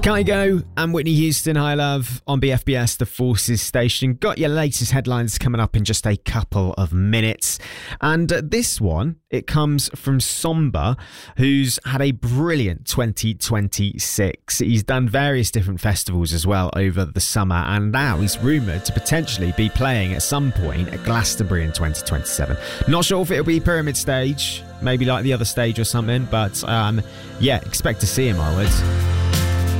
Kygo and Whitney Houston, High Love on BFBS, the Forces Station. Got your latest headlines coming up in just a couple of minutes. And this one, it comes from Somba, who's had a brilliant 2026. He's done various different festivals as well over the summer, and now he's rumoured to potentially be playing at some point at Glastonbury in 2027. Not sure if it'll be Pyramid Stage, maybe like the other stage or something, but expect to see him, I would.